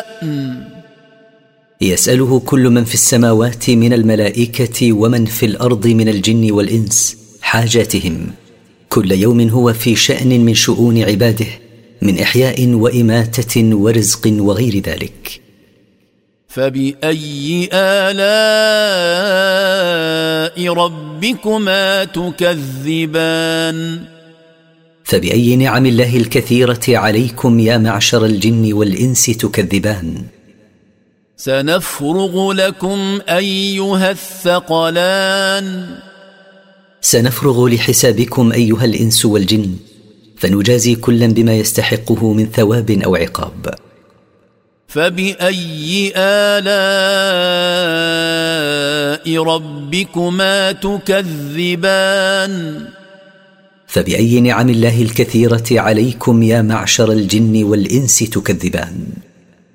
يسأله كل من في السماوات من الملائكة ومن في الأرض من الجن والإنس حاجاتهم، كل يوم هو في شأن من شؤون عباده، من إحياء وإماتة ورزق وغير ذلك. فبأي آلاء ربكما تكذبان؟ فبأي نعم الله الكثيرة عليكم يا معشر الجن والإنس تكذبان؟ سنفرغ لكم أيها الثقلان. سنفرغ لحسابكم أيها الإنس والجن، فنجازي كلا بما يستحقه من ثواب أو عقاب. فبأي آلاء ربكما تكذبان؟ فبأي نعم الله الكثيرة عليكم يا معشر الجن والإنس تكذبان؟